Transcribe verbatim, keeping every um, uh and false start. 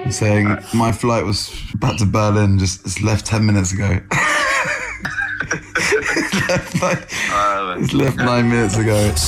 saying my flight was back to Berlin, just it's left ten minutes ago. it's left, like, it's left nine minutes ago.